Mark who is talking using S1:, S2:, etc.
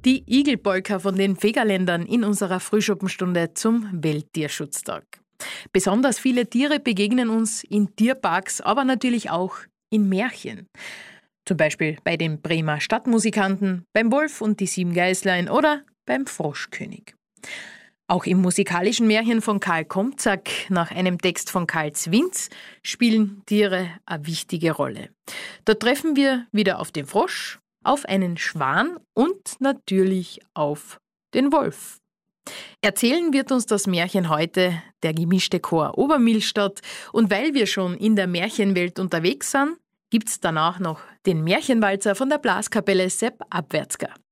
S1: Die Igelpolka von den Fegerländern in unserer Frühschoppenstunde zum Welttierschutztag. Besonders viele Tiere begegnen uns in Tierparks, aber natürlich auch in Märchen. Zum Beispiel bei den Bremer Stadtmusikanten, beim Wolf und die 7 Geißlein oder beim Froschkönig. Auch im musikalischen Märchen von Karl Komzak nach einem Text von Karl Zwintz spielen Tiere eine wichtige Rolle. Da treffen wir wieder auf den Frosch, auf einen Schwan und natürlich auf den Wolf. Erzählen wird uns das Märchen heute der gemischte Chor Obermillstadt. Und weil wir schon in der Märchenwelt unterwegs sind, gibt's danach noch den Märchenwalzer von der Blaskapelle Sepp Abwärtsger.